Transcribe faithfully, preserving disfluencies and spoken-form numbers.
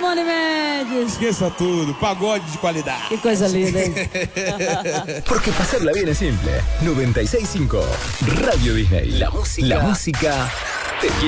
Simone Mendes. Esqueça tudo, pagode de qualidade. Que coisa linda, hein? Porque pasarla bien es simple. noventa y seis punto cinco Radio Disney. La música. La música te quiere.